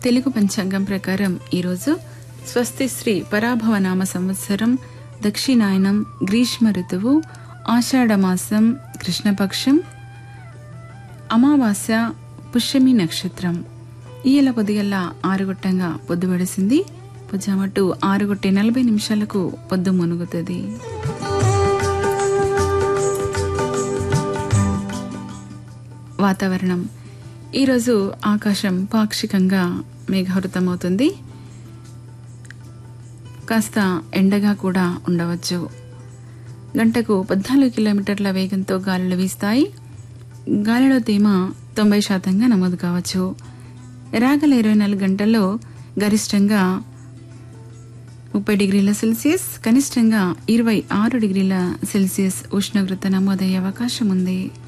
తెలుగు పంచాంగం ప్రకారం ఈరోజు స్వస్తి శ్రీ పరాభవనామ సంవత్సరం, దక్షిణాయనం, గ్రీష్మ ఋతువు, ఆషాఢమాసం, కృష్ణపక్షం, అమావాస్య, పుష్యమి నక్షత్రం. ఈయల పొద్దుగల్లా 6 గొట్టంగా పొద్దు వెడిసింది. పొద్దుమట్టు 6:40 పొద్దు మునుగుతుంది. వాతావరణం ఈరోజు ఆకాశం పాక్షికంగా మేఘావృతమవుతుంది. కాస్త ఎండగా కూడా ఉండవచ్చు. గంటకు 14 కిలోమీటర్ల వేగంతో గాలులు వీస్తాయి. గాలిలో తేమ 90% నమోదు కావచ్చు. రాగల 24 గంటల్లో గరిష్టంగా 30 డిగ్రీల సెల్సియస్, కనిష్టంగా 26 డిగ్రీల సెల్సియస్ ఉష్ణోగ్రత నమోదయ్యే అవకాశం ఉంది.